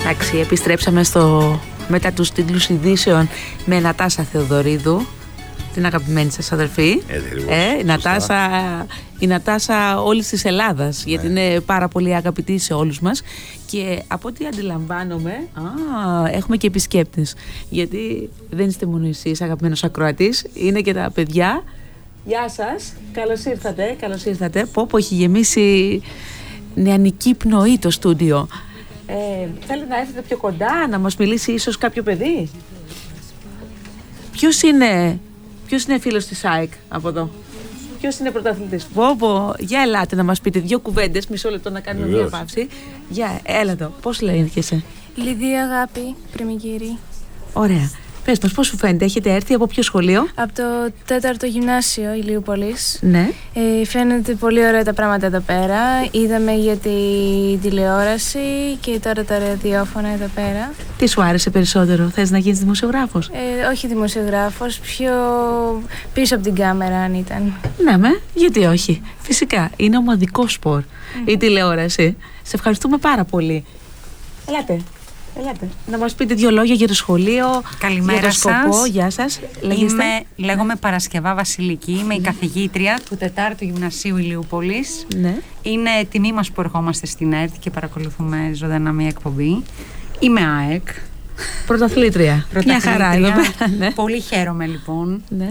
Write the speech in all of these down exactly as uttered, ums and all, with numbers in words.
Εντάξει, επιστρέψαμε στο μετά τους τίτλους ειδήσεων με Νατάσα Θεοδωρίδου, την αγαπημένη σας αδερφή. Ε, ε, η, Νατάσα, η Νατάσα όλης της Ελλάδας, ναι. Γιατί είναι πάρα πολύ αγαπητή σε όλους μας. Και από ό,τι αντιλαμβάνομαι, α, έχουμε και επισκέπτες. Γιατί δεν είστε μόνο εσείς αγαπημένος ακροατής, είναι και τα παιδιά. Γεια σας, καλώς ήρθατε, καλώς ήρθατε. Πω πω έχει γεμίσει νεανική πνοή το στούντιο. Ε, θέλετε να έρθετε πιο κοντά, να μας μιλήσει ίσως κάποιο παιδί? Ποιος είναι, ποιος είναι φίλος της ΑΕΚ από εδώ? Ποιος είναι πρωταθλητής? Πω πω, για ελάτε να μας πείτε δύο κουβέντες, μισό λεπτό να κάνουμε μια παύση. Για, έλα εδώ, πώς λέγεσαι? Λιδία Αγάπη, Πριμικύρη. Ωραία. Πες μας, πώς σου φαίνεται, έχετε έρθει από ποιο σχολείο? Από το τέταρτο γυμνάσιο Ηλιούπολης. Ναι. Ε, φαίνεται πολύ ωραία τα πράγματα εδώ πέρα. Είδαμε για τη τηλεόραση και τώρα τα ραδιόφωνα εδώ πέρα. Τι σου άρεσε περισσότερο, θες να γίνεις δημοσιογράφος? Ε, όχι δημοσιογράφος, πιο πίσω από την κάμερα αν ήταν. Ναι, με, γιατί όχι. Φυσικά, είναι ομαδικό σπορ mm. η τηλεόραση. Σε ευχαριστούμε πάρα πολύ. Ελάτε. Ελάτε. Να μας πείτε δύο λόγια για το σχολείο. Καλημέρα για το σκοπό. σας. Γεια σας. Είμαι, λέγομαι Παρασκευά Βασιλική. Είμαι η καθηγήτρια του τετάρτου Γυμνασίου Ηλιούπολης. Ναι. Είναι τιμή μας που ερχόμαστε στην ΕΡΤ και παρακολουθούμε ζωντανά μια εκπομπή. Είμαι ΑΕΚ. Πρωταθλήτρια. Μια χαρά εδώ πέρα. Ναι. Πολύ χαίρομαι λοιπόν. Ναι.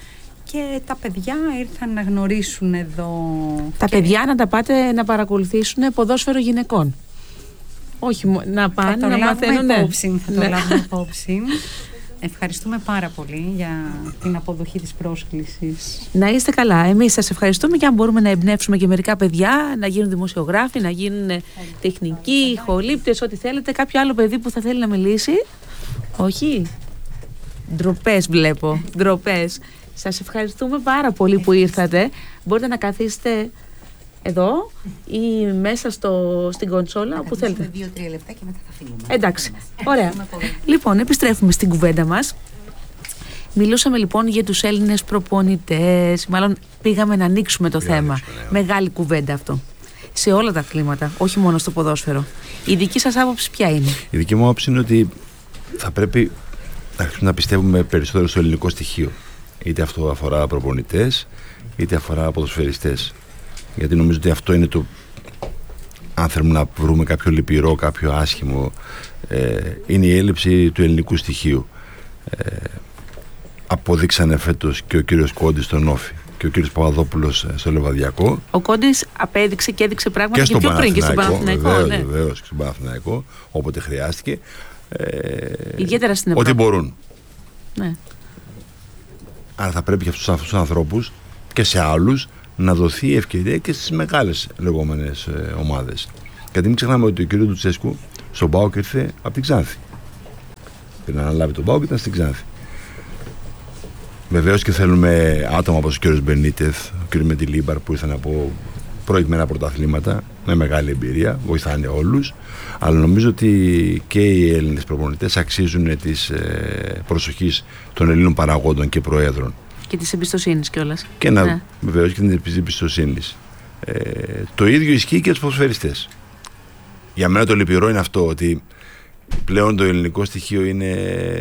Και τα παιδιά ήρθαν να γνωρίσουν εδώ. Τα και... παιδιά να τα πάτε να παρακολουθήσουν ποδόσφαιρο γυναικών. Όχι, να πάνε να μαθαίνουν. Υπόψη, θα το ναι. λάβουμε υπόψη. Ευχαριστούμε πάρα πολύ για την αποδοχή της πρόσκλησης. Να είστε καλά. Εμείς σας ευχαριστούμε και αν μπορούμε να εμπνεύσουμε και μερικά παιδιά να γίνουν δημοσιογράφοι, να γίνουν τεχνικοί, ηχολήπτες, ό,τι θέλετε. Κάποιο άλλο παιδί που θα θέλει να μιλήσει? Όχι. Ντροπές βλέπω. Ντροπές. Σας ευχαριστούμε πάρα πολύ που ήρθατε. Μπορείτε να καθίσετε εδώ ή μέσα στο, στην κονσόλα, όπου θέλετε. Δύο-τρία λεπτά και μετά θα φύγουμε. Εντάξει, ωραία. Λοιπόν, επιστρέφουμε στην κουβέντα μας. Μιλούσαμε λοιπόν για τους Έλληνες προπονητές. Μάλλον πήγαμε να ανοίξουμε το θέμα. Ανοίξουμε, ναι. Μεγάλη κουβέντα αυτό. Σε όλα τα αθλήματα, όχι μόνο στο ποδόσφαιρο. Η δική σας άποψη ποια είναι? Η δική μου άποψη είναι ότι θα πρέπει να αρχίσουμε να πιστεύουμε περισσότερο στο ελληνικό στοιχείο. Είτε αυτό αφορά προπονητές, είτε αφορά ποδοσφαιριστές. Γιατί νομίζω ότι αυτό είναι το, αν θέλουμε να βρούμε κάποιο λυπηρό, κάποιο άσχημο, ε, είναι η έλλειψη του ελληνικού στοιχείου. Ε, αποδείξανε φέτος και ο κύριος Κόντης στον Όφη και ο κύριος Παπαδόπουλος στο Λεβαδιακό. Ο Κόντης απέδειξε και έδειξε πράγματα και, και, και πιο πριν και στον Παναθηναϊκό. Βεβαίως, ναι. βεβαίως και στον Παναθηναϊκό, όποτε χρειάστηκε. Ε, Ιδιαίτερα στην Ευρώπη. Ότι μπορούν. Ναι. Άρα θα πρέπει για αυτούς, αυτούς τους ανθρώπους και σε άλλους να δοθεί η ευκαιρία και στις μεγάλες λεγόμενες ε, ομάδες. Γιατί μην ξεχνάμε ότι ο κ. Λουτσέσκου στον ΠΑΟΚ ήρθε από την Ξάνθη. Πριν αναλάβει τον ΠΑΟΚ ήταν στην Ξάνθη. Βεβαίως και θέλουμε άτομα όπως ο κ. Μπενίτεθ, ο κ. Μεντιλίμπαρ που ήρθαν από προηγμένα πρωταθλήματα με μεγάλη εμπειρία, βοηθάνε όλους. Αλλά νομίζω ότι και οι Έλληνες προπονητές αξίζουν της ε, προσοχής των Ελλήνων παραγόντων και προέδρων. Και της εμπιστοσύνης κιόλας. Και να, ναι. Βεβαίως και την εμπιστοσύνης. Ε, το ίδιο ισχύει και στους ποδοσφαιριστές. Για μένα το λυπηρό είναι αυτό, ότι πλέον το ελληνικό στοιχείο είναι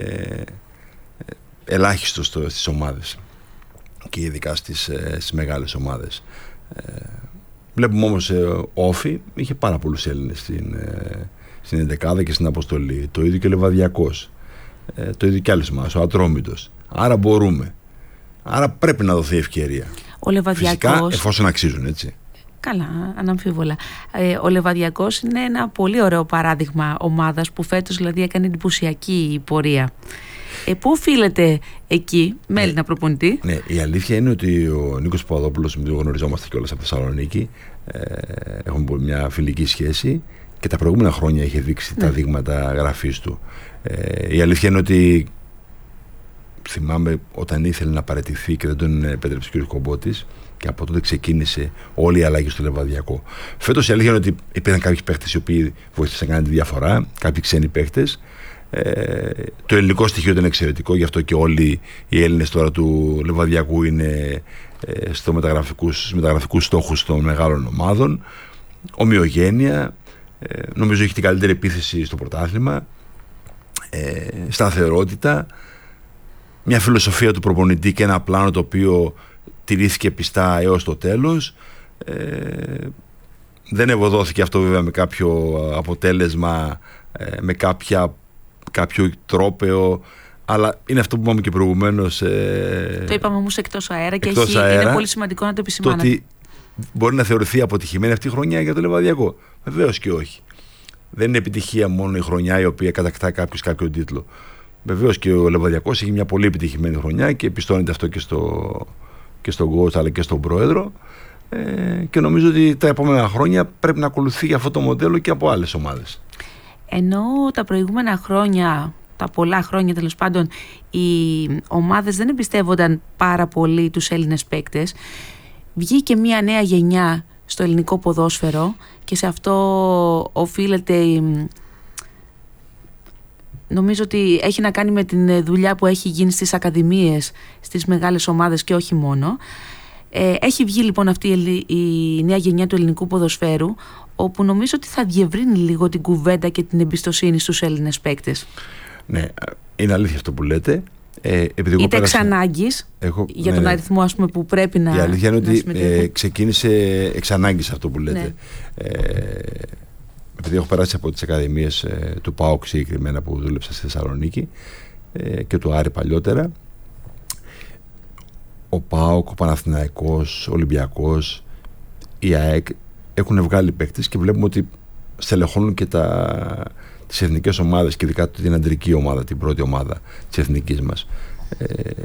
ελάχιστο στο, στις ομάδες και ειδικά στις, στις μεγάλες ομάδες. Ε, βλέπουμε όμως ε, ο Όφη είχε πάρα πολλούς Έλληνες στην, ε, στην εντεκάδα και στην αποστολή. Το ίδιο και ο Λεβαδιακός. Ε, το ίδιο και άλλες ομάδες, ο Ατρόμητος. Άρα μπορούμε. Άρα πρέπει να δοθεί ευκαιρία. Ο Λεβαδιακός... Φυσικά εφόσον αξίζουν, έτσι. Καλά, αναμφίβολα. Ε, ο Λεβαδιακός είναι ένα πολύ ωραίο παράδειγμα ομάδας που φέτος δηλαδή έκανε εντυπωσιακή πορεία. Ε, πού οφείλεται εκεί, με Έλληνα προπονητή? Ναι, η αλήθεια είναι ότι ο Νίκος Παπαδόπουλος, με τον γνωριζόμαστε κιόλας από Θεσσαλονίκη, ε, έχουμε μια φιλική σχέση και τα προηγούμενα χρόνια είχε δείξει ναι. τα δείγματα γραφής του. Ε, η αλήθεια είναι ότι θυμάμαι όταν ήθελε να παραιτηθεί και δεν τον επέτρεψε ο κ. Κομπότης, και από τότε ξεκίνησε όλη η αλλαγή στο Λεβαδιακό. Φέτος η αλήθεια είναι ότι υπήρχαν κάποιοι παίχτες οι οποίοι βοήθησαν να κάνουν τη διαφορά, κάποιοι ξένοι παίχτες. Ε, το ελληνικό στοιχείο ήταν εξαιρετικό, γι' αυτό και όλοι οι Έλληνες τώρα του Λεβαδιακού είναι ε, στο μεταγραφικούς, στους μεταγραφικούς στόχους των μεγάλων ομάδων. Ομοιογένεια, Ε, νομίζω έχει την καλύτερη επίθεση στο πρωτάθλημα, ε, σταθερότητα, μια φιλοσοφία του προπονητή και ένα πλάνο το οποίο τηρήθηκε πιστά έως το τέλος. Ε, δεν ευωδόθηκε αυτό βέβαια με κάποιο αποτέλεσμα, ε, με κάποια, κάποιο τρόπαιο, αλλά είναι αυτό που είπαμε και προηγουμένως. Ε, το είπαμε όμως εκτός αέρα και εκτός έχει, αέρα, είναι πολύ σημαντικό να το επισημάνετε. Το ότι μπορεί να θεωρηθεί αποτυχημένη αυτή η χρονιά για το Λεβαδιακό. Βεβαίως και όχι. Δεν είναι επιτυχία μόνο η χρονιά η οποία κατακτά κάποιος κάποιο τίτλο. Βεβαίως και ο Λεβαδιακός έχει μια πολύ επιτυχημένη χρονιά και πιστώνεται αυτό και, στο, και στον coach αλλά και στον πρόεδρο. Ε, και νομίζω ότι τα επόμενα χρόνια πρέπει να ακολουθεί αυτό το μοντέλο και από άλλες ομάδες. Ενώ τα προηγούμενα χρόνια, τα πολλά χρόνια τέλος πάντων, οι ομάδες δεν εμπιστεύονταν πάρα πολύ τους Έλληνες παίκτες, βγήκε μια νέα γενιά στο ελληνικό ποδόσφαιρο και σε αυτό οφείλεται, νομίζω ότι έχει να κάνει με την δουλειά που έχει γίνει στις ακαδημίες, στις μεγάλες ομάδες και όχι μόνο. Ε, έχει βγει λοιπόν αυτή η νέα γενιά του ελληνικού ποδοσφαίρου, όπου νομίζω ότι θα διευρύνει λίγο την κουβέντα και την εμπιστοσύνη στους Έλληνες παίκτες. Ναι, είναι αλήθεια αυτό που λέτε. Ε, είτε εξ ανάγκης, για τον ναι, αριθμό ας πούμε, που πρέπει να. Η αλήθεια είναι ότι ε, ξεκίνησε εξ ανάγκης αυτό που λέτε. Ναι. Ε, επειδή έχω περάσει από τις ακαδημίες ε, του ΠΑΟΚ συγκεκριμένα που δούλεψα στη Θεσσαλονίκη ε, και του Άρη παλιότερα, ο ΠΑΟΚ, ο Παναθηναϊκός, ο Ολυμπιακός, η ΑΕΚ έχουν βγάλει παίκτες και βλέπουμε ότι στελεχώνουν και τα, τις εθνικές ομάδες και ειδικά την αντρική ομάδα, την πρώτη ομάδα της εθνικής μας. Ε,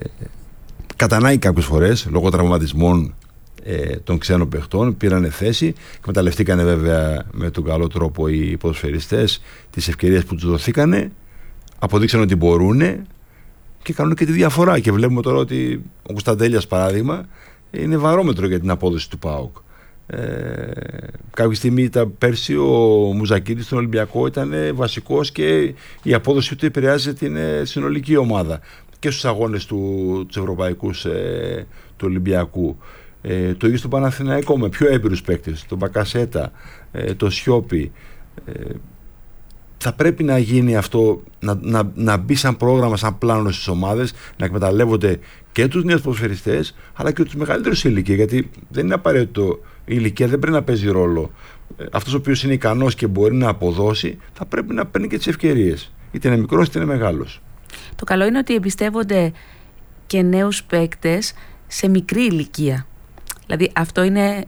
κατά ανάγκη κάποιες φορές, λόγω τραυματισμών ε, των ξένων παιχτών, πήρανε θέση, εκμεταλλευτήκανε βέβαια με τον καλό τρόπο οι ποδοσφαιριστές τις ευκαιρίες που τους δοθήκανε, αποδείξαν ότι μπορούνε και κάνουν και τη διαφορά. Και βλέπουμε τώρα ότι ο Κωνσταντέλιας, παράδειγμα, είναι βαρόμετρο για την απόδοση του ΠΑΟΚ. Ε, κάποια στιγμή ήταν, πέρσι ο Μουζακίδης στον Ολυμπιακό ήταν βασικός και η απόδοση του επηρεάζει την συνολική ομάδα και στους αγώνες του, τους ευρωπαϊκούς ε, του Ολυμπιακού. Ε, το ίδιο στον Παναθηναϊκό με πιο έμπειρους παίκτες, τον Μπακασέτα, ε, τον Σιώπη. Ε, θα πρέπει να γίνει αυτό, να, να, να μπει σαν πρόγραμμα, σαν πλάνο στις ομάδες, να εκμεταλλεύονται και τους νέους ποδοσφαιριστές αλλά και τους μεγαλύτερους σε ηλικία, γιατί δεν είναι απαραίτητο, η ηλικία δεν πρέπει να παίζει ρόλο. Αυτός ο οποίος είναι ικανός και μπορεί να αποδώσει θα πρέπει να παίρνει και τις ευκαιρίες, είτε είναι μικρός είτε είναι μεγάλος. Το καλό είναι ότι εμπιστεύονται και νέους παίκτες σε μικρή ηλικία. Δηλαδή αυτό είναι,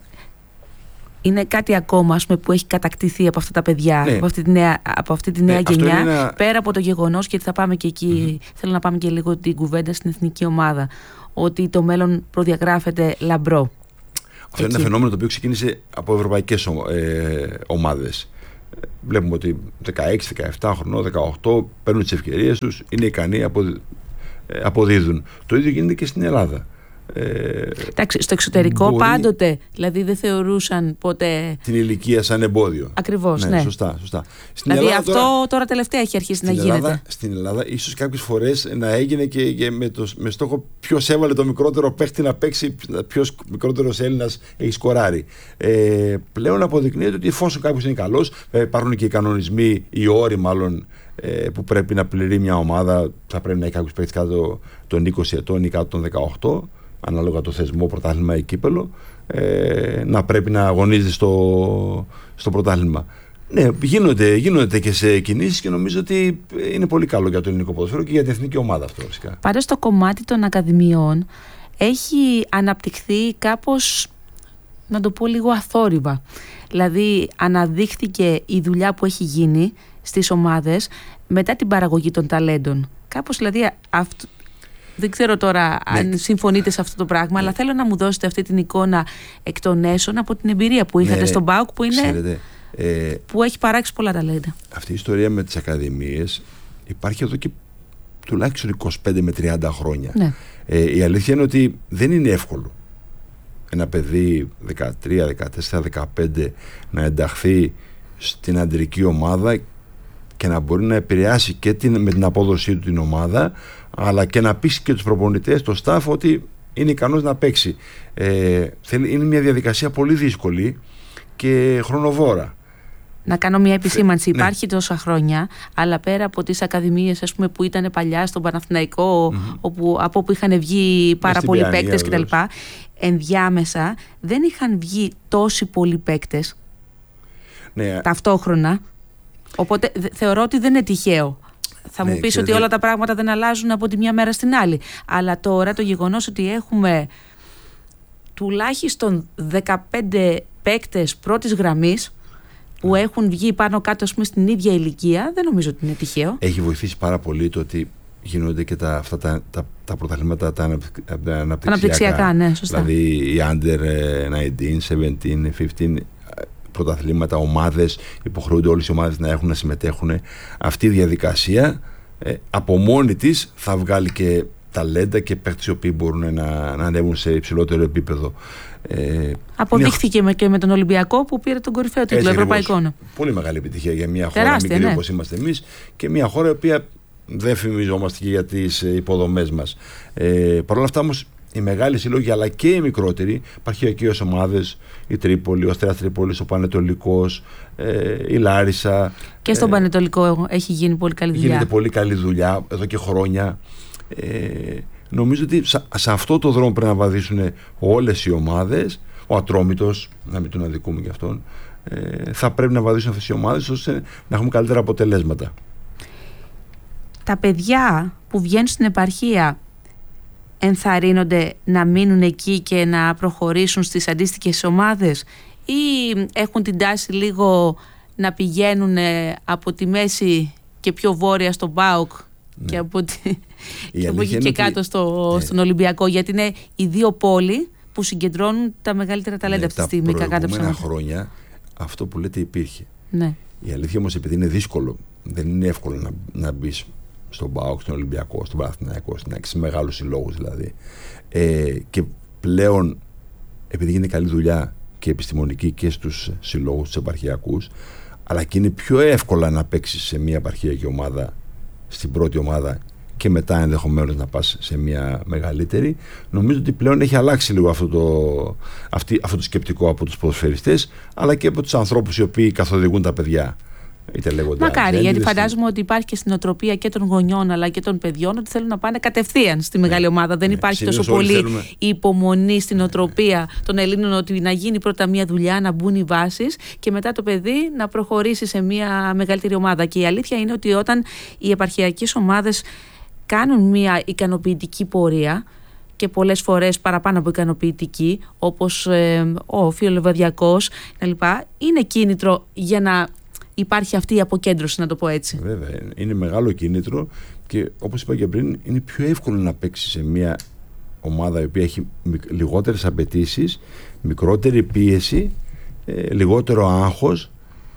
είναι κάτι ακόμα, ας πούμε, που έχει κατακτηθεί από αυτά τα παιδιά, ναι. από αυτή τη νέα, από αυτή τη νέα ναι, γενιά, ένα... πέρα από το γεγονός, γιατί θα πάμε και εκεί, mm-hmm. θέλω να πάμε και λίγο την κουβέντα στην εθνική ομάδα, ότι το μέλλον προδιαγράφεται λαμπρό. Αυτό εκεί. Είναι ένα φαινόμενο το οποίο ξεκίνησε από ευρωπαϊκές ε, ομάδες. Βλέπουμε ότι δεκαέξι δεκαεπτά χρονών, δεκαοκτώ παίρνουν τις ευκαιρίες τους, είναι ικανοί, αποδι... αποδίδουν. Το ίδιο γίνεται και στην Ελλάδα. Ε, Εντάξει, στο εξωτερικό μπορεί... πάντοτε, δηλαδή δεν θεωρούσαν ποτέ την ηλικία σαν εμπόδιο. Ακριβώς, ναι. ναι. Σωστά, σωστά. Στην δηλαδή Ελλάδα, αυτό τώρα, τώρα τελευταία έχει αρχίσει να Ελλάδα, γίνεται. Στην Ελλάδα ίσως κάποιες φορές να έγινε και, και με, το, με στόχο ποιος έβαλε το μικρότερο παίχτη να παίξει, ποιος μικρότερος Έλληνας έχει σκοράρει. Ε, πλέον αποδεικνύεται ότι εφόσον κάποιος είναι καλός, ε, υπάρχουν και οι κανονισμοί, οι όροι μάλλον, ε, που πρέπει να πληρεί μια ομάδα. Θα πρέπει να έχει κάποιος παίχτης κάτω των είκοσι ετών ή κάτω των δεκαοκτώ, ανάλογα το θεσμό, πρωτάθλημα ή κύπελο, ε, να πρέπει να αγωνίζεται στο, στο πρωτάθλημα. Ναι, γίνονται, γίνονται και σε κινήσεις και νομίζω ότι είναι πολύ καλό για το ελληνικό ποδόσφαιρο και για την εθνική ομάδα αυτό φυσικά. Πάντως το κομμάτι των ακαδημιών έχει αναπτυχθεί κάπως, να το πω λίγο αθόρυβα. Δηλαδή αναδείχθηκε η δουλειά που έχει γίνει στις ομάδες μετά την παραγωγή των ταλέντων. Κάπως δηλαδή αυτό. Δεν ξέρω τώρα ναι. αν συμφωνείτε σε αυτό το πράγμα, ναι. αλλά θέλω να μου δώσετε αυτή την εικόνα εκ των έσων από την εμπειρία που είχατε ναι, στον ΠΑΟΚ, που, είναι, ξέρετε, ε, που έχει παράξει πολλά ταλέντα. Αυτή η ιστορία με τις ακαδημίες υπάρχει εδώ και τουλάχιστον είκοσι πέντε με τριάντα χρόνια. Ναι. Ε, η αλήθεια είναι ότι δεν είναι εύκολο ένα παιδί δεκατρία, δεκατέσσερα, δεκαπέντε να ενταχθεί στην αντρική ομάδα και να μπορεί να επηρεάσει και την, με την απόδοσή του την ομάδα, αλλά και να πείσει και τους προπονητές, το staff, ότι είναι ικανός να παίξει. Ε, θέλει, είναι μια διαδικασία πολύ δύσκολη και χρονοβόρα. Να κάνω μια επισήμανση. Ναι. Υπάρχει τόσα χρόνια, αλλά πέρα από τις ακαδημίες, ας πούμε, που ήταν παλιά στον Παναθηναϊκό, mm-hmm. όπου, από όπου είχαν βγει πάρα πολλοί παίκτες κτλ., ενδιάμεσα δεν είχαν βγει τόσοι πολλοί παίκτες ναι. ταυτόχρονα. Οπότε θεωρώ ότι δεν είναι τυχαίο. Θα ναι, μου πεις ξέρετε... ότι όλα τα πράγματα δεν αλλάζουν από τη μια μέρα στην άλλη. Αλλά τώρα το γεγονός ότι έχουμε τουλάχιστον δεκαπέντε παίκτες πρώτης γραμμής που έχουν βγει πάνω κάτω, ας πούμε, στην ίδια ηλικία, δεν νομίζω ότι είναι τυχαίο. Έχει βοηθήσει πάρα πολύ το ότι γίνονται και τα, αυτά τα, τα, τα πρωταθλήματα τα αναπτυξιακά. Αναπτυξιακά, ναι, σωστά. Δηλαδή οι under δεκαεννιά, επτά, πενθώ πρωταθλήματα, ομάδες, υποχρεούνται όλες οι ομάδες να έχουν να συμμετέχουν. Αυτή η διαδικασία ε, από μόνη της θα βγάλει και ταλέντα και παίκτες οι οποίοι μπορούν να, να ανέβουν σε υψηλότερο επίπεδο. Ε, Αποδείχθηκε μια... και με τον Ολυμπιακό που πήρε τον κορυφαίο τίτλο ευρωπαϊκό. Πολύ μεγάλη επιτυχία για μια χώρα τεράστια, μικρή ναι. όπως είμαστε εμείς και μια χώρα η οποία δεν φημιζόμαστε και για τις υποδομές μας. Ε, Παρ' όλα αυτά όμως οι μεγάλοι σύλλογοι αλλά και οι μικρότεροι, επαρχιακές ομάδες, η Τρίπολη, ο Αστέρας Τρίπολης, ο Πανετολικός, ε, η Λάρισα. Και στον ε, Πανετολικό έχει γίνει πολύ καλή δουλειά. Γίνεται πολύ καλή δουλειά εδώ και χρόνια. Ε, νομίζω ότι σε αυτό το δρόμο πρέπει να βαδίσουν όλες οι ομάδες. Ο Ατρόμητος, να μην τον αδικούμε γι' αυτόν, ε, θα πρέπει να βαδίσουν αυτές οι ομάδες ώστε να έχουμε καλύτερα αποτελέσματα. Τα παιδιά που βγαίνουν στην επαρχία ενθαρρύνονται να μείνουν εκεί και να προχωρήσουν στις αντίστοιχες ομάδες ή έχουν την τάση λίγο να πηγαίνουν από τη μέση και πιο βόρεια στον ΠΑΟΚ ναι. και από, τη... και από εκεί και κάτω στο... ναι. στον Ολυμπιακό, γιατί είναι οι δύο πόλοι που συγκεντρώνουν τα μεγαλύτερα ταλέντα ναι, αυτή τη στιγμή. Τα προηγούμενα χρόνια αυτό που λέτε υπήρχε. Ναι. Η αλήθεια όμως, επειδή είναι δύσκολο, δεν είναι εύκολο να, να μπεις στον ΠΑΟΚ, στον Ολυμπιακό, στον Παναθηναϊκό, σε μεγάλους συλλόγους δηλαδή. Ε, και πλέον, επειδή γίνεται καλή δουλειά και επιστημονική και στους συλλόγους, τους επαρχιακούς, αλλά και είναι πιο εύκολα να παίξεις σε μια επαρχιακή ομάδα, στην πρώτη ομάδα και μετά ενδεχομένως να πας σε μια μεγαλύτερη, νομίζω ότι πλέον έχει αλλάξει λίγο αυτό το, αυτή, αυτό το σκεπτικό από τους ποδοσφαιριστές, αλλά και από τους ανθρώπους οι οποίοι καθοδηγούν τα παιδιά. Μακάρι, γιατί φαντάζομαι ότι υπάρχει και στην οτροπία και των γονιών αλλά και των παιδιών ότι θέλουν να πάνε κατευθείαν στη μεγάλη ναι, ομάδα. Δεν ναι, υπάρχει τόσο πολύ θέλουμε... η υπομονή στην οτροπία ναι. των Ελλήνων ότι να γίνει πρώτα μια δουλειά, να μπουν οι βάσεις και μετά το παιδί να προχωρήσει σε μια μεγαλύτερη ομάδα. Και η αλήθεια είναι ότι όταν οι επαρχιακές ομάδες κάνουν μια ικανοποιητική πορεία και πολλές φορές παραπάνω από ικανοποιητική, όπως ε, ο Φιλοβαδιακός κλπ., είναι κίνητρο για να υπάρχει αυτή η αποκέντρωση, να το πω έτσι. Βέβαια, είναι μεγάλο κίνητρο και όπως είπα και πριν, είναι πιο εύκολο να παίξει σε μια ομάδα η οποία έχει λιγότερες απαιτήσεις, μικρότερη πίεση, ε, λιγότερο άγχος,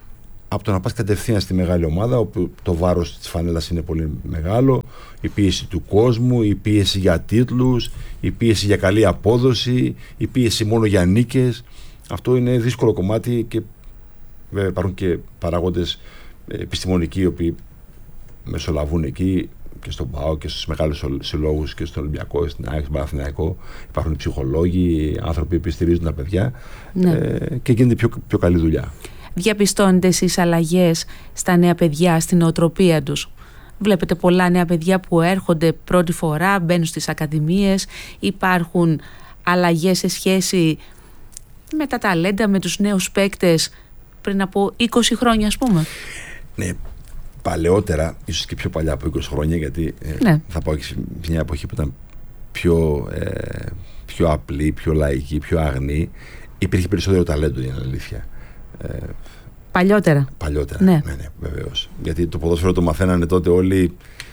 από το να πας κατευθείαν στη μεγάλη ομάδα όπου το βάρος της φανέλας είναι πολύ μεγάλο, η πίεση του κόσμου, η πίεση για τίτλους, η πίεση για καλή απόδοση, η πίεση μόνο για νίκες. Αυτό είναι δύσκολο κομμάτι και βέβαια υπάρχουν και παράγοντες επιστημονικοί οι οποίοι μεσολαβούν εκεί και στον ΠΑΟ και στους μεγάλους συλλόγους και στον Ολυμπιακό, στην ΑΕΚ, στον Παναθηναϊκό. Υπάρχουν ψυχολόγοι, άνθρωποι που στηρίζουν τα παιδιά ναι. ε, και γίνεται πιο, πιο καλή δουλειά. Διαπιστώνετε εσείς αλλαγές στα νέα παιδιά, στην νοοτροπία τους? Βλέπετε πολλά νέα παιδιά που έρχονται πρώτη φορά, μπαίνουν στις ακαδημίες, υπάρχουν αλλαγές σε σχέση με τα ταλέντα, με τους νέους παίκτες πριν από είκοσι χρόνια, ας πούμε? Ναι, παλαιότερα, ίσως και πιο παλιά από είκοσι χρόνια, γιατί ε, ναι. θα πάω και σε μια εποχή που ήταν πιο, ε, πιο απλή, πιο λαϊκή, πιο αγνή. Υπήρχε περισσότερο ταλέντο, για την αλήθεια. Ε, παλιότερα. Παλιότερα, ναι, ναι, ναι, βεβαίως. Γιατί το ποδόσφαιρο το μαθαίνανε τότε όλοι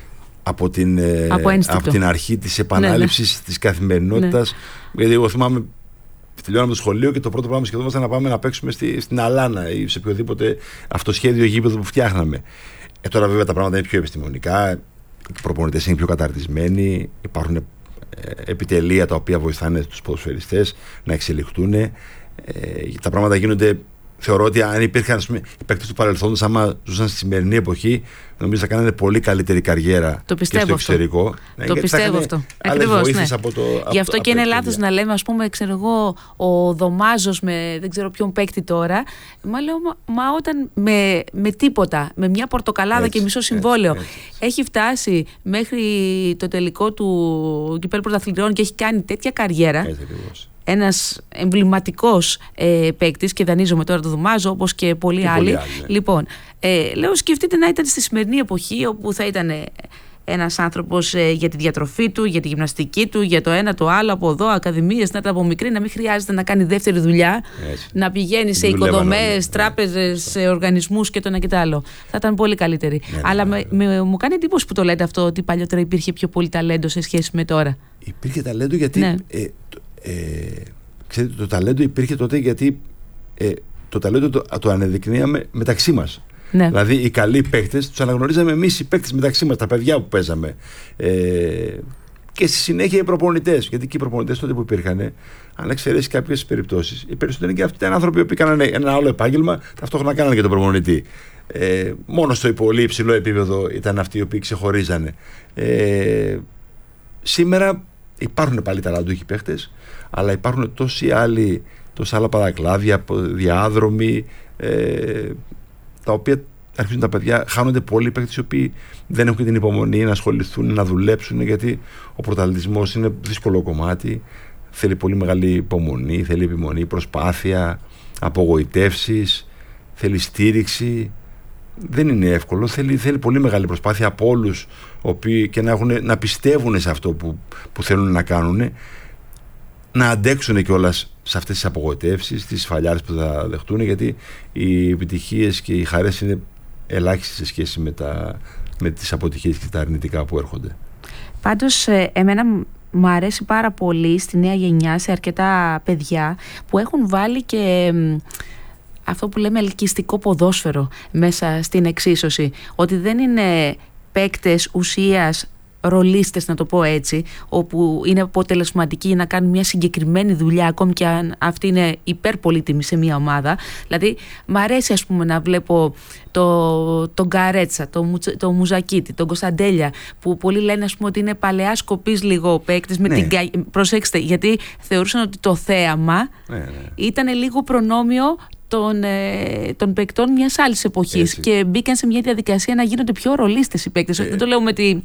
από την, ε, από από την αρχή της επανάληψης ναι, ναι. της καθημερινότητας. Ναι. Γιατί εγώ θυμάμαι, τελειώναμε το σχολείο και το πρώτο πράγμα σχεδόν ήταν να πάμε να παίξουμε στη, στην Αλάνα ή σε οποιοδήποτε αυτοσχέδιο γήπεδο που φτιάχναμε. Ε, τώρα βέβαια τα πράγματα είναι πιο επιστημονικά, οι προπονητές είναι πιο καταρτισμένοι, υπάρχουν ε, επιτελεία τα οποία βοηθάνε τους ποδοσφαιριστές να εξελιχθούν. Ε, τα πράγματα γίνονται, θεωρώ ότι αν υπήρχαν οι παίκτες του παρελθόντος, άμα ζούσαν στη σημερινή εποχή, νομίζω θα κάνανε πολύ καλύτερη καριέρα το και στο εξωτερικό. Το Ναι, πιστεύω αυτό. Ακριβώς, ναι. Από το, Γι' αυτό από και από είναι λάθος να λέμε, ας πούμε, ξέρω εγώ, ο Δωμάζος με δεν ξέρω ποιον παίκτη τώρα. Μα λέω, μα, μα όταν με, με τίποτα, με μια πορτοκαλάδα έτσι, και μισό συμβόλαιο, έτσι, έτσι, έτσι. έχει φτάσει μέχρι το τελικό του Κυπέλλου Πρωταθλητριών και έχει κάνει τέτοια καριέρα. Έτσι, ακριβώς. Ένας εμβληματικός ε, παίκτης, και δανείζομαι τώρα το Δωμάζο, όπως και πολλοί και άλλοι. Πολλοί άλλοι ναι. Λοιπόν, ε, λέω, σκεφτείτε να ήταν στη σημερινή εποχή, όπου θα ήταν ένας άνθρωπος ε, για τη διατροφή του, για τη γυμναστική του, για το ένα το άλλο, από εδώ, ακαδημίες, να ήταν από μικρή, να μην χρειάζεται να κάνει δεύτερη δουλειά, έτσι. Να πηγαίνει σε οικοδομές, τράπεζες, ναι. οργανισμούς και το ένα και το άλλο. Θα ήταν πολύ καλύτερη. Ναι, Αλλά ναι, ναι. Με, με, μου κάνει εντύπωση που το λέτε αυτό, ότι παλιότερα υπήρχε πιο πολύ ταλέντο σε σχέση με τώρα. Υπήρχε ταλέντο γιατί. Ναι. Ε, Ε, ξέρετε, το ταλέντο υπήρχε τότε γιατί ε, το ταλέντο το, το ανεδεικνύαμε μεταξύ μας. Ναι. Δηλαδή οι καλοί παίκτες τους αναγνωρίζαμε εμείς οι παίκτες μεταξύ μας, τα παιδιά που παίζαμε. Ε, και στη συνέχεια οι προπονητές. Γιατί και οι προπονητές τότε που υπήρχαν, αν εξαιρέσει κάποιες περιπτώσεις, οι περισσότεροι και αυτοί ήταν άνθρωποι που έκαναν ένα άλλο επάγγελμα, ταυτόχρονα κάνανε και τον προπονητή. Ε, μόνο στο πολύ υψηλό επίπεδο ήταν αυτοί οι οποίοι ξεχωρίζανε. Ε, σήμερα υπάρχουν πάλι ταλαντούχοι παίχτες, αλλά υπάρχουν τόσοι άλλοι, τόσα άλλα παρακλάδια, διάδρομοι, ε, τα οποία αρχίζουν τα παιδιά, χάνονται πολλοί παίχτες οι οποίοι δεν έχουν την υπομονή να ασχοληθούν, να δουλέψουν, γιατί ο πρωταθλητισμός είναι δύσκολο κομμάτι, θέλει πολύ μεγάλη υπομονή, θέλει επιμονή, προσπάθεια, απογοητεύσεις, θέλει στήριξη. Δεν είναι εύκολο, θέλει, θέλει πολύ μεγάλη προσπάθεια από όλους και να, έχουν, να πιστεύουν σε αυτό που, που θέλουν να κάνουν, να αντέξουν κιόλας σε αυτές τις απογοητεύσεις, τις φαλιάρες που θα δεχτούν, γιατί οι επιτυχίες και οι χαρές είναι ελάχιστες σε σχέση με, τα, με τις αποτυχίες και τα αρνητικά που έρχονται. Πάντως εμένα μου αρέσει πάρα πολύ στη νέα γενιά, σε αρκετά παιδιά που έχουν βάλει και αυτό που λέμε ελκυστικό ποδόσφαιρο μέσα στην εξίσωση, ότι δεν είναι παίκτες ουσίας, ρολίστες να το πω έτσι, όπου είναι αποτελεσματικοί να κάνουν μια συγκεκριμένη δουλειά, ακόμη και αν αυτή είναι υπερπολίτιμη σε μια ομάδα. Δηλαδή μ' αρέσει, ας πούμε, να βλέπω το, τον Γκαρέτσα, το, το Μουζακίτη, τον Κωνσταντέλια, που πολλοί λένε, ας πούμε, ότι είναι παλαιά σκοπής λίγο παίκτης με ναι. την... Προσέξτε, γιατί θεωρούσαν ότι το θέαμα ναι, ναι. ήταν λίγο προνόμιο των, ε, των παικτών μιας άλλης εποχής, και μπήκαν σε μια διαδικασία να γίνονται πιο ρολίστες οι παίκτες. Ε, Δεν το λέω με τη...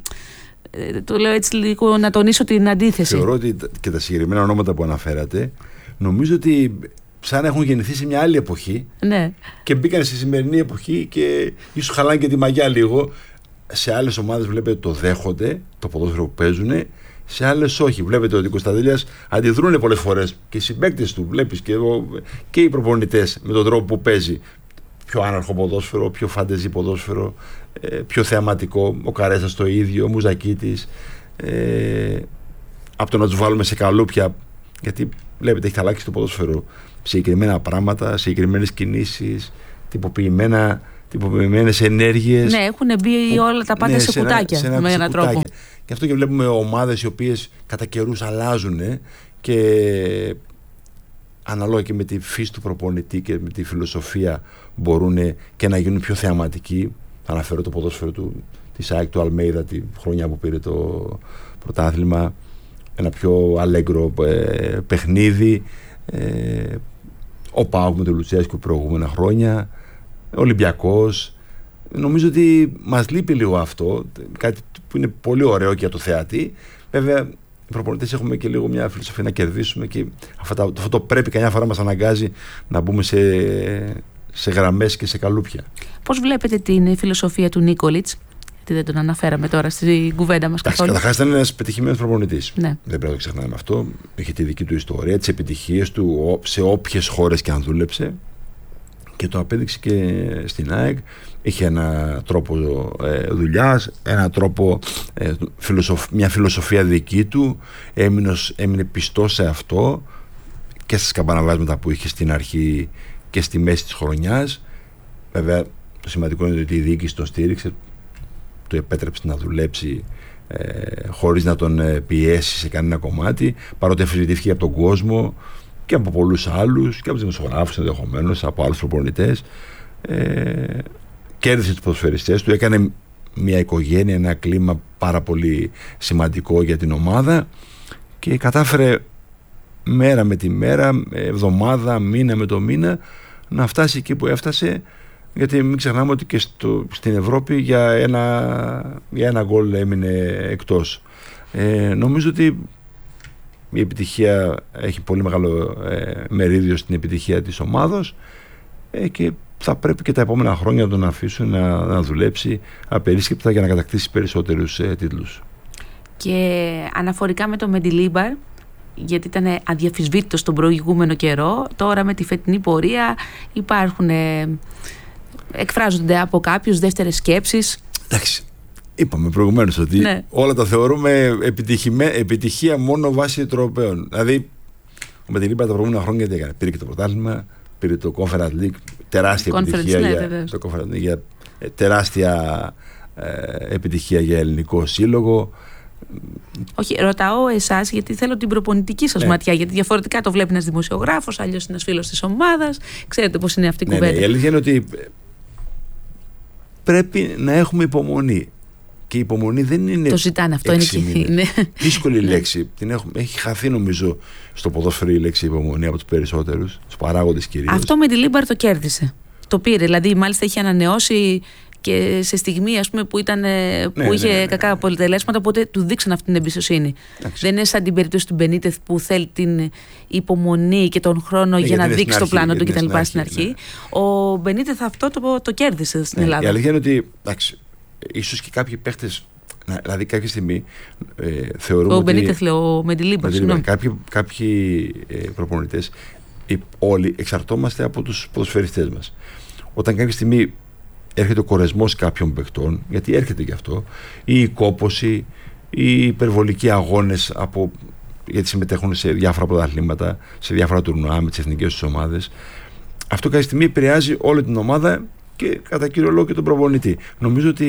Το λέω έτσι λίγο να τονίσω την αντίθεση. Θεωρώ ότι και τα συγκεκριμένα ονόματα που αναφέρατε, νομίζω ότι σαν να έχουν γεννηθεί σε μια άλλη εποχή, ναι. και μπήκαν στη σημερινή εποχή και ίσως χαλάνε και τη μαγιά λίγο. Σε άλλες ομάδες βλέπετε το δέχονται, το ποδόσφαιρο που παίζουν, σε άλλες όχι. Βλέπετε ότι ο Κωνσταντέλιας αντιδρούν πολλές φορές, και οι συμπαίκτες του βλέπεις, και, εγώ, και οι προπονητές, με τον τρόπο που παίζει. Πιο άναρχο ποδόσφαιρο, πιο φαντεζή ποδόσφαιρο, ε, πιο θεαματικό. Ο Καρέσας το ίδιο, ο Μουζακίτης. Ε, από το να τους βάλουμε σε καλούπια, γιατί βλέπετε έχει αλλάξει το ποδόσφαιρο. Συγκεκριμένα πράγματα, συγκεκριμένες κινήσεις, τυποποιημένα, τυποποιημένες ενέργειες. Ναι, έχουν μπει όλα τα πάντα ναι, σε, σε κουτάκια, σε ένα, με έναν τρόπο. Και αυτό και βλέπουμε ομάδες οι οποίες κατά καιρούς αλλάζουν και ανάλογα και με τη φύση του προπονητή και με τη φιλοσοφία μπορούν και να γίνουν πιο θεαματικοί. Θα αναφέρω το ποδόσφαιρο του, της ΑΕΚ του Αλμέιδα τη χρονιά που πήρε το πρωτάθλημα, ένα πιο αλέγκρο ε, παιχνίδι, ε, ο ΠΑΟΚ με τον Λουτσέσκου προηγούμενα χρόνια, Ολυμπιακός. Νομίζω ότι μας λείπει λίγο αυτό, κάτι που είναι πολύ ωραίο και για το θεατή. Βέβαια οι προπονητές έχουμε και λίγο μια φιλοσοφία να κερδίσουμε, και αυτό, αυτό το πρέπει καμιά φορά μας αναγκάζει να μπούμε σε, σε γραμμές και σε καλούπια. Πώς βλέπετε την φιλοσοφία του Νίκολιτς, γιατί δεν τον αναφέραμε τώρα στην κουβέντα μας καθόλου? Καταρχάς ήταν ένας πετυχημένος προπονητής. Ναι. Δεν πρέπει να το ξεχνάμε αυτό. Είχε τη δική του ιστορία, τις επιτυχίες του σε όποιες χώρες και αν δούλεψε, και το απέδειξε και στην ΑΕΚ. Είχε ένα τρόπο ε, δουλειάς, ένα τρόπο, ε, φιλοσοφ, μια φιλοσοφία δική του, έμεινε, έμεινε πιστός σε αυτό και στα σκαμπαναβάσματα που είχε στην αρχή και στη μέση της χρονιάς. Βέβαια το σημαντικό είναι ότι η διοίκηση τον στήριξε, του επέτρεψε να δουλέψει ε, χωρίς να τον ε, πιέσει σε κανένα κομμάτι, παρότι αφισβητήθηκε από τον κόσμο και από πολλούς άλλους και από τους δημοσιογράφους ενδεχομένως, από άλλους προπονητές. Ε, κέρδισε τους ποδοσφαιριστές του, έκανε μια οικογένεια, ένα κλίμα πάρα πολύ σημαντικό για την ομάδα και κατάφερε μέρα με τη μέρα, εβδομάδα, μήνα με το μήνα να φτάσει εκεί που έφτασε, γιατί μην ξεχνάμε ότι και στο, στην Ευρώπη για ένα, για ένα γκολ έμεινε εκτός. Ε, νομίζω ότι η επιτυχία έχει πολύ μεγάλο ε, μερίδιο στην επιτυχία της ομάδος ε, και θα πρέπει και τα επόμενα χρόνια να τον αφήσουν να, να δουλέψει απερίσκεπτα για να κατακτήσει περισσότερους ε, τίτλους. Και αναφορικά με το Μεντιλίμπαρ, γιατί ήταν αδιαφυσβήτητος τον προηγούμενο καιρό, τώρα με τη φετινή πορεία υπάρχουν, ε, εκφράζονται από κάποιους δεύτερες σκέψεις. Εντάξει, είπαμε προηγουμένως ότι ναι, όλα τα θεωρούμε επιτυχία μόνο βάσει τροπαίων. Δηλαδή, ο Μεντιλίμπαρ τα προηγούμενα χρόνια τι έκανε? Πήρε και το πρωτάθλημα, πήρε το Conference League, τεράστια Conference, επιτυχία, ναι, για, το Conference League, για τεράστια ε, επιτυχία για ελληνικό σύλλογο. Όχι, ρωτάω εσάς γιατί θέλω την προπονητική σας ναι, ματιά, γιατί διαφορετικά το βλέπει ένας δημοσιογράφος, αλλιώς ένας φίλος της ομάδας, ξέρετε πώς είναι αυτή η ναι, κουβέντα. Ναι, η αλήθεια είναι ότι πρέπει να έχουμε υπομονή. Και η υπομονή δεν είναι. Το ζητάνε αυτό, είναι και ναι. Δύσκολη λέξη. Την έχουμε, έχει χαθεί νομίζω στο ποδόσφαιρο η λέξη υπομονή από τους περισσότερους, τους παράγοντες κυρίως. Αυτό με τη Λίμπαρ το κέρδισε. Το πήρε. Δηλαδή, μάλιστα είχε ανανεώσει και σε στιγμή ας πούμε, που, ήταν, που ναι, είχε ναι, ναι, ναι, κακά ναι. αποτελέσματα, οπότε του δείξαν αυτή την εμπιστοσύνη. Εντάξει. Δεν είναι σαν την περίπτωση του Μπενίτεθ που θέλει την υπομονή και τον χρόνο ναι, για να δείξει το πλάνο του κτλ. Στην αρχή. Ναι. Ο Μπενίτεθ αυτό το, το κέρδισε στην ναι, Ελλάδα. Η αλήθεια είναι ότι. Εντάξει, ίσως και κάποιοι παίχτες, δηλαδή κάποια στιγμή ε, θεωρούμε. Ο Μπενίτεθ, λέω, ο Μεντιλίμπαρ. Κάποιοι, κάποιοι ε, προπονητές, ε, όλοι εξαρτώμαστε από τους ποδοσφαιριστές μας. Όταν κάποια στιγμή έρχεται ο κορεσμός κάποιων παιχτών, γιατί έρχεται και αυτό, ή η κόπωση, ή οι υπερβολικοί αγώνες από, γιατί συμμετέχουν σε διάφορα πρωταθλήματα, σε διάφορα τουρνουά με τις εθνικές τους ομάδες. Αυτό κάποια στιγμή επηρεάζει όλη την ομάδα και κατά κύριο λόγο και τον προπονητή. Νομίζω ότι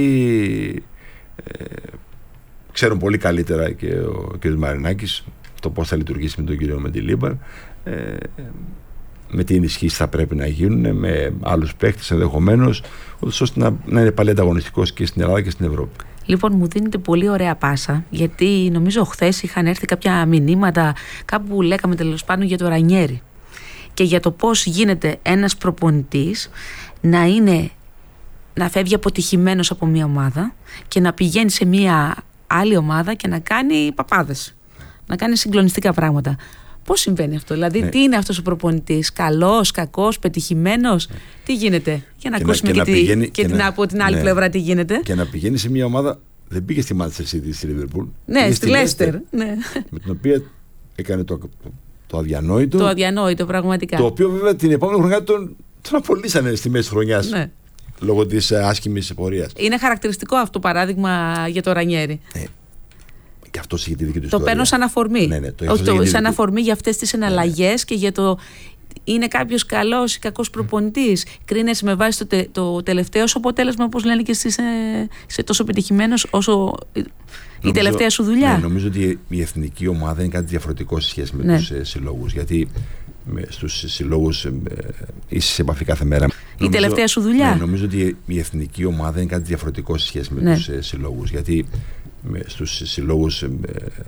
ε, ξέρουν πολύ καλύτερα και ο κ. Μαρινάκης το πώς θα λειτουργήσει με τον κύριο Μεντιλίμπαρ, ε, με τι ενισχύσεις θα πρέπει να γίνουν, με άλλους παίκτες ενδεχομένως, ώστε να, να είναι πάλι ανταγωνιστικός και στην Ελλάδα και στην Ευρώπη. Λοιπόν, μου δίνετε πολύ ωραία πάσα, γιατί νομίζω χθες είχαν έρθει κάποια μηνύματα, κάπου που λέγαμε τέλος πάντων για το Ρανιέρι και για το πώς γίνεται ένας προπονητής να είναι, να φεύγει αποτυχημένος από μια ομάδα και να πηγαίνει σε μια άλλη ομάδα και να κάνει παπάδες, να κάνει συγκλονιστικά πράγματα. Πώς συμβαίνει αυτό, δηλαδή ναι. τι είναι αυτός ο προπονητής, καλός, κακός, πετυχημένος, ναι. τι γίνεται, για να και ακούσουμε να, και, και, πηγαίνει, και, και την, να, από την άλλη ναι. πλευρά τι γίνεται. Και να πηγαίνει σε μια ομάδα, δεν πήγε στη Manchester City, στη Liverpool, ναι, στη Leicester, ναι. με την οποία έκανε το, το, το αδιανόητο. Το αδιανόητο πραγματικά. Το οποίο βέβαια την επόμενη χρονιά τον, τον απολύσανε στη μέση χρονιάς. Ναι. Λόγω της άσχημης πορείας. Είναι χαρακτηριστικό αυτό το παράδειγμα για το Ρανιέρι. Ναι. Και αυτό είχε τη δική του το ιστορία. παίρνω σαν αφορμή. Ναι, ναι, το Όχι, το, σαν αφορμή για αυτές τις εναλλαγές ναι. και για το είναι κάποιος καλός ή κακός προπονητής. Κρίνεσαι με βάση το, τε, το τελευταίο σου αποτέλεσμα, όπως λένε και εσύ είσαι, είσαι τόσο πετυχημένος όσο η νομίζω, τελευταία σου δουλειά. Ναι, νομίζω ότι η εθνική ομάδα είναι κάτι διαφορετικό σε σχέση με ναι. τους ε, συλλόγους. Γιατί με, στους συλλόγους ε, είσαι σε επαφή κάθε μέρα. Η νομίζω, τελευταία σου δουλειά. Ναι, νομίζω ότι η εθνική ομάδα είναι κάτι διαφορετικό σε σχέση με ναι. τους ε, συλλόγους. Γιατί με, στους συλλόγους ε,